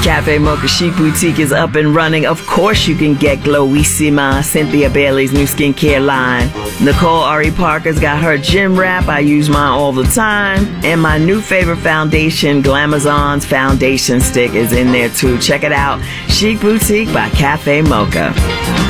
Cafe Mocha Chic Boutique is up and running. Of course you can get Glowissima, Cynthia Bailey's new skincare line. Nicole Ari Parker's got her gym wrap. I use mine all the time. And my new favorite foundation, Glamazon's Foundation Stick, is in there too. Check it out. Chic Boutique by Cafe Mocha.